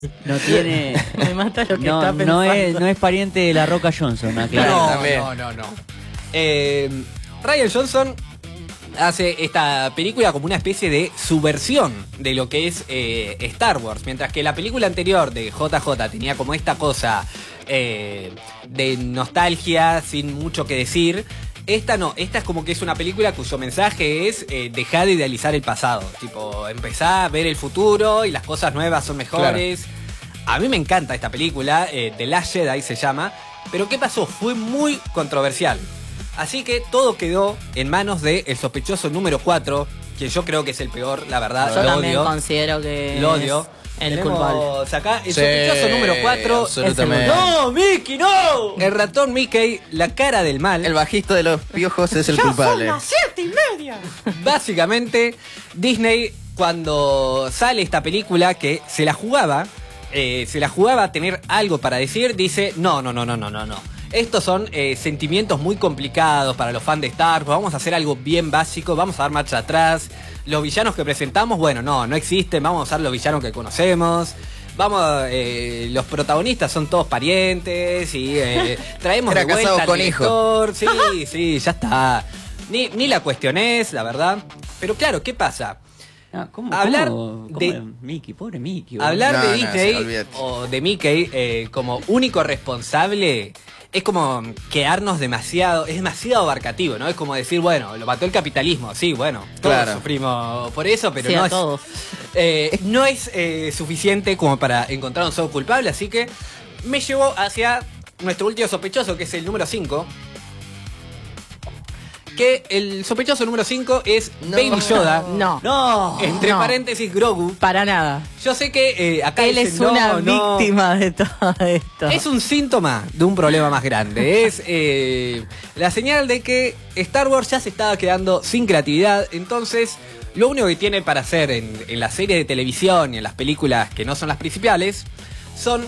No tiene... Me mata lo que No, está pensando. no es pariente de la Roca Johnson, claro. No. Rian Johnson hace esta película como una especie de subversión de lo que es Star Wars. Mientras que la película anterior de JJ tenía como esta cosa de nostalgia sin mucho que decir. Esta no, esta es como que es una película cuyo mensaje es dejar de idealizar el pasado. Tipo, empezar a ver el futuro y las cosas nuevas son mejores. Claro. A mí me encanta esta película, The Last Jedi se llama. Pero ¿qué pasó? Fue muy controversial. Así que todo quedó en manos del sospechoso número 4, que yo creo que es el peor, la verdad. Yo lo también odio. Considero que lo odio. El culpable. Acá el sospechoso número 4. Absolutamente. ¡No, Mickey, no! El ratón Mickey, la cara del mal. El bajista de los piojos es el culpable. Son las 7:30. Básicamente, Disney, cuando sale esta película que se la jugaba a tener algo para decir, dice, no. Estos son sentimientos muy complicados para los fans de Star Wars. Vamos a hacer algo bien básico, vamos a dar marcha atrás. Los villanos que presentamos, bueno, no existen. Vamos a usar los villanos que conocemos. Los protagonistas son todos parientes y traemos de vuelta al director. Sí, ya está. Ni la cuestiones, la verdad. Pero claro, ¿qué pasa? Hablar de Mickey, pobre Mickey. Hablar de Disney o de Mickey como único responsable es como quedarnos demasiado, es demasiado abarcativo, ¿no? Es como decir, bueno, lo mató el capitalismo, sí, bueno, todos sufrimos por eso, pero sí, no todos. No es suficiente como para encontrar un solo culpable, así que me llevó hacia nuestro último sospechoso, que es el número 5. Que el sospechoso número 5 es Baby Yoda. No. Entre paréntesis, Grogu. Para nada. Yo sé que acá él es una víctima de todo esto. Es un síntoma de un problema más grande. Es la señal de que Star Wars ya se estaba quedando sin creatividad. Entonces, lo único que tiene para hacer en las series de televisión y en las películas que no son las principales son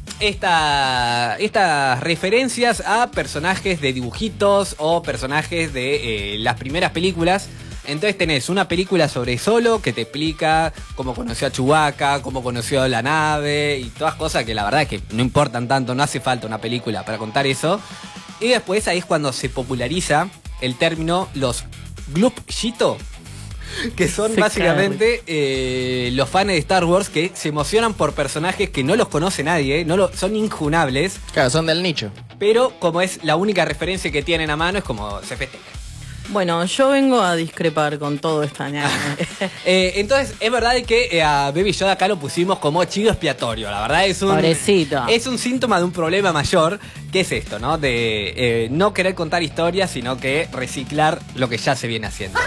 estas referencias a personajes de dibujitos o personajes de las primeras películas. Entonces tenés una película sobre Solo que te explica cómo conoció a Chewbacca, cómo conoció la nave y todas cosas que la verdad es que no importan tanto, no hace falta una película para contar eso. Y después ahí es cuando se populariza el término los Glupshito, que son básicamente los fans de Star Wars que se emocionan por personajes que no los conoce nadie, son injunables. Claro, son del nicho. Pero como es la única referencia que tienen a mano, es como se festeja. Bueno, yo vengo a discrepar con todo esta ñame. Entonces, es verdad que a Baby Yoda acá lo pusimos como chivo expiatorio. La verdad es Pobrecito. Es un síntoma de un problema mayor, que es esto, ¿no? De no querer contar historias, sino que reciclar lo que ya se viene haciendo.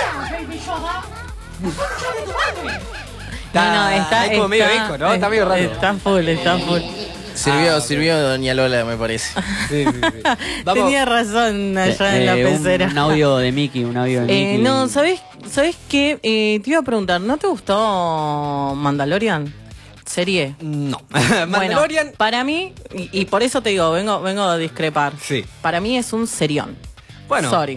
Está como medio eco, ¿no? Está medio raro. Está full. Sirvió Doña Lola, me parece. Sí. Tenía razón allá en la pecera. Un audio de Mickey, Mickey. No, ¿sabés qué? Te iba a preguntar, ¿no te gustó Mandalorian? ¿Serie? No. Mandalorian. Bueno, para mí, y por eso te digo, vengo a discrepar. Sí. Para mí es un serión. Bueno. Sorry.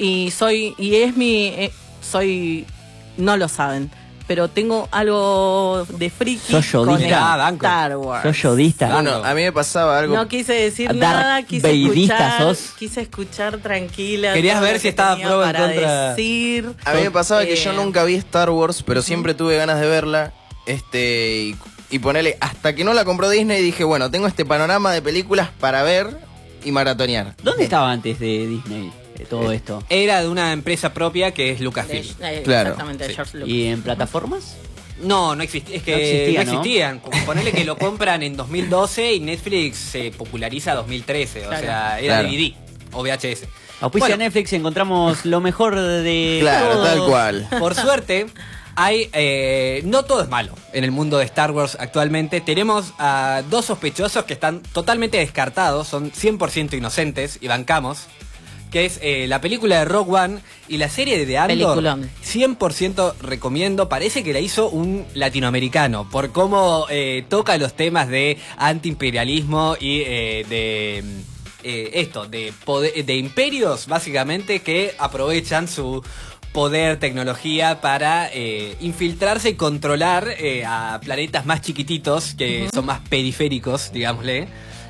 No lo saben, pero tengo algo de friki con Star Wars. ¿Sos yodista? Bueno, a mí me pasaba algo. No quise decir nada, quise escuchar tranquila. Querías ver si estaba pro en contra. Decir. A mí me pasaba que yo nunca vi Star Wars, pero siempre tuve ganas de verla. Y ponele, hasta que no la compró Disney, dije, bueno, tengo este panorama de películas para ver y maratonear. ¿Dónde estaba antes de Disney todo esto? Era de una empresa propia que es Lucasfilm. Claro. Exactamente, sí. George Lucas. ¿Y en plataformas? No existía. Es que no existían. Como ponele que lo compran en 2012 y Netflix se populariza en 2013. O sea, era DVD o VHS. Auspicia Netflix, encontramos lo mejor de Claro, todo. tal cual. Por suerte, no todo es malo en el mundo de Star Wars actualmente. Tenemos a dos sospechosos que están totalmente descartados, son 100% inocentes y bancamos. Que es la película de Rogue One y la serie de The Andor. Peliculón. 100% recomiendo. Parece que la hizo un latinoamericano por cómo toca los temas de antiimperialismo y de imperios básicamente que aprovechan su poder, tecnología para infiltrarse y controlar a planetas más chiquititos, que son más periféricos, digámosle.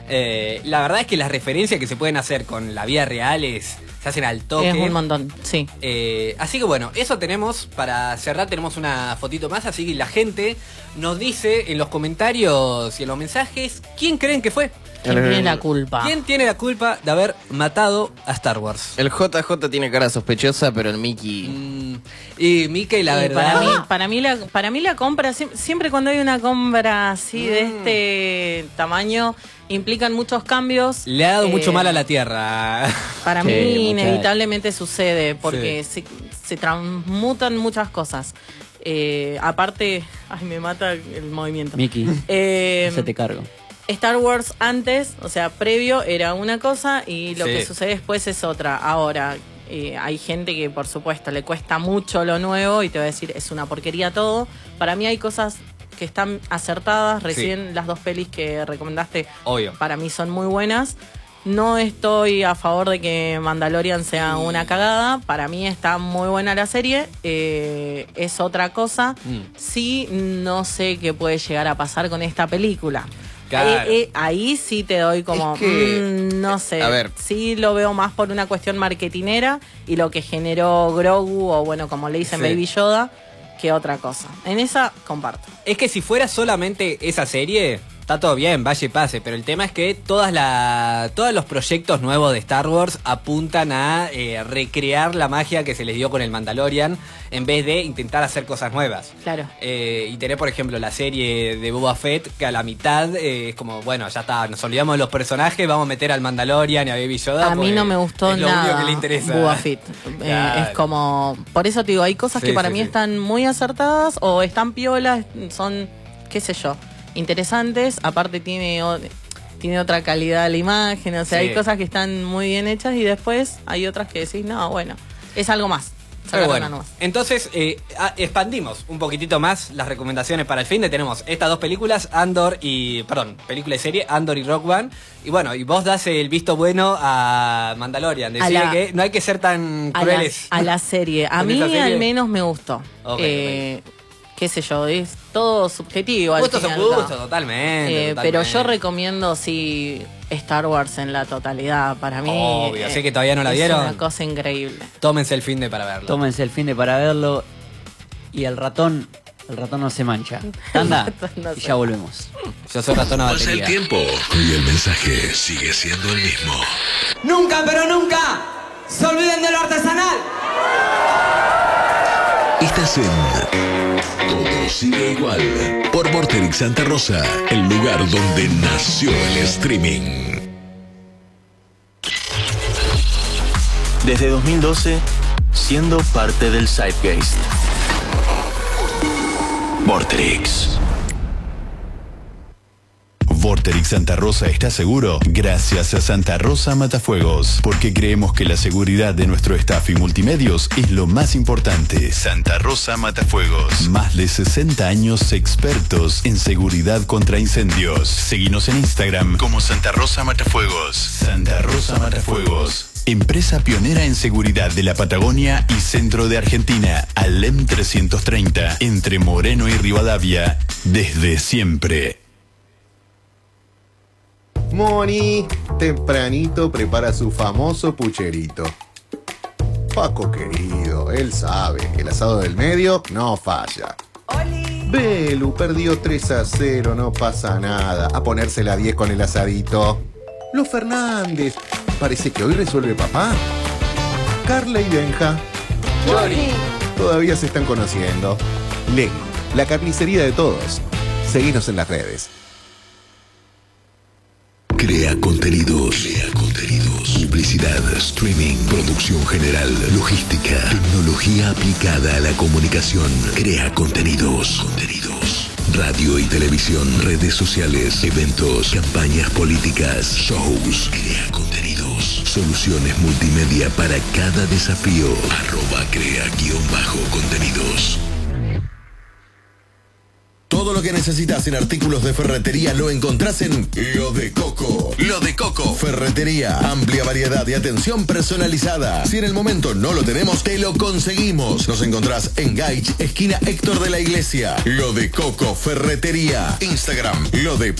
La verdad es que las referencias que se pueden hacer con la vida real se hacen al toque. Es un montón, sí. Así que bueno, eso tenemos. Para cerrar tenemos una fotito más, así que la gente nos dice en los comentarios y en los mensajes quién creen que fue. ¿Quién tiene la culpa? ¿Quién tiene la culpa de haber matado a Star Wars? El JJ tiene cara sospechosa, pero el Mickey... Y Mickey, la verdad... Para mí la compra, siempre cuando hay una compra así de este tamaño, implican muchos cambios. Le ha dado mucho mal a la Tierra. Para mí inevitablemente sucede, porque se transmutan muchas cosas. Aparte, ay, me mata el movimiento. Mickey, se te cargo. Star Wars antes, o sea, previo era una cosa y lo que sucede después es otra. Ahora, hay gente que por supuesto le cuesta mucho lo nuevo y te va a decir es una porquería todo. Para mí hay cosas que están acertadas. Recién las dos pelis que recomendaste, obvio, para mí son muy buenas. No estoy a favor de que Mandalorian sea una cagada. Para mí está muy buena la serie. Es otra cosa. Sí, no sé qué puede llegar a pasar con esta película. Claro. Ahí sí te doy como, no sé, a ver. Sí lo veo más por una cuestión marketinera y lo que generó Grogu, o bueno, como le dicen Baby Yoda, que otra cosa. En esa comparto. Es que si fuera solamente esa serie, está todo bien, vaya y pase, pero el tema es que todos los proyectos nuevos de Star Wars apuntan a recrear la magia que se les dio con el Mandalorian en vez de intentar hacer cosas nuevas. Claro. Y tener, por ejemplo, la serie de Boba Fett, que a la mitad es como, bueno, ya está, nos olvidamos de los personajes, vamos a meter al Mandalorian y a Baby Yoda. A mí no me gustó nada que le interesa. Boba Fett. Claro. Es como, por eso te digo, hay cosas que para mí están muy acertadas o están piolas, son, qué sé yo, interesantes. Aparte tiene otra calidad la imagen, o sea, hay cosas que están muy bien hechas y después hay otras que decís, no, bueno, es algo más. Pero bueno, entonces expandimos un poquitito más las recomendaciones para el fin de. Tenemos estas dos películas, película y serie, Andor y Rogue One. Y bueno, y vos das el visto bueno a Mandalorian. Decide que no hay que ser tan crueles. A la serie. A mí al menos me gustó. Okay. Qué sé yo, es todo subjetivo. Gustos son gustos, totalmente. Pero yo recomiendo, sí, Star Wars en la totalidad. Para mí, obvio, sé que todavía no la vieron. Es una cosa increíble. Tómense el finde para verlo. Tómense el finde para verlo. Y el ratón no se mancha. Tanda, y ya volvemos. Yo soy ratón a batería. Pasa el tiempo y el mensaje sigue siendo el mismo. Nunca, pero nunca se olviden de lo artesanal. Estás en Todo Sigue Igual por Vorterix Santa Rosa, el lugar donde nació el streaming. Desde 2012, siendo parte del Zeitgeist. Vorterix. Vorterix Santa Rosa está seguro gracias a Santa Rosa Matafuegos, porque creemos que la seguridad de nuestro staff y multimedios es lo más importante. Santa Rosa Matafuegos, más de 60 años expertos en seguridad contra incendios. Seguinos en Instagram como Santa Rosa Matafuegos. Santa Rosa Matafuegos, empresa pionera en seguridad de la Patagonia y centro de Argentina, Alem 330, entre Moreno y Rivadavia, desde siempre. Moni, tempranito prepara su famoso pucherito. Paco querido, él sabe que el asado del medio no falla. ¡Oli! Belu perdió 3-0, no pasa nada. A ponerse la 10 con el asadito. Los Fernández, parece que hoy resuelve papá. Carla y Benja, todavía se están conociendo. Leli, la carnicería de todos. Seguinos en las redes. Crea contenidos. Publicidad, streaming, producción general, logística, tecnología aplicada a la comunicación. Crea contenidos. Radio y televisión, redes sociales, eventos, campañas políticas, shows. Crea contenidos. Soluciones multimedia para cada desafío. @crea_contenidos. Todo lo que necesitas en artículos de ferretería lo encontrás en Lo de Coco. Lo de Coco. Ferretería. Amplia variedad y atención personalizada. Si en el momento no lo tenemos, te lo conseguimos. Nos encontrás en Gaich, esquina Héctor de la Iglesia. Lo de Coco Ferretería. Instagram. Lo de